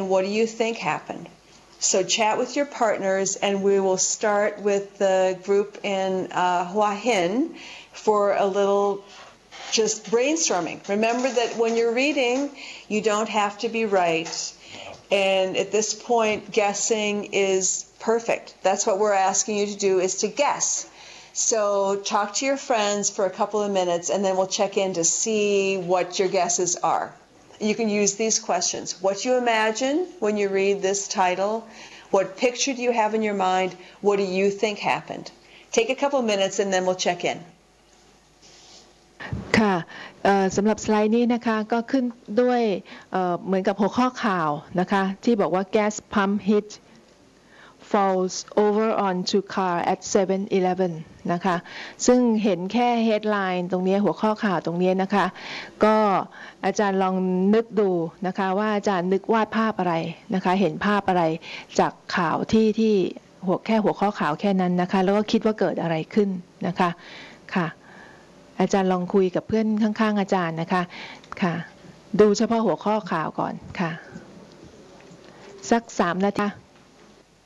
and what do you think happened? So chat with your partners, and we will start with the group in Hua Hin for a little just brainstorming. Remember that when you're reading, you don't have to be right. And at this point, guessing is perfect. That's what we're asking you to do, is to guess. So talk to your friends for a couple of minutes, and then we'll check in to see what your guesses are. You can use these questions. What do you imagine when you read this title? What picture do you have in your mind? What do you think happened? Take a couple of minutes, and then we'll check in. ค่ะสำหรับสไลด์นี้นะคะก็ขึ้นด้วยเหมือนกับหัวข้อข่าวนะคะที่บอกว่า gas pump hit falls over onto car at 7-Eleven นะคะซึ่งเห็นแค่ headline ตรงนี้หัวข้อข่าวตรงนี้นะคะก็อาจารย์ลองนึกดูนะคะว่าอาจารย์นึกวาดภาพอะไรนะคะเห็นภาพอะไรจากข่าวที่แค่หัวข้อข่าวแค่นั้นนะคะแล้วก็คิดว่าเกิดอะไรขึ้นนะคะค่ะอาจารย์ลองคุยกับเพื่อนข้างๆอาจารย์นะคะค่ะดูเฉพาะหัวข้อข่าวก่อนค่ะสัก3 นาที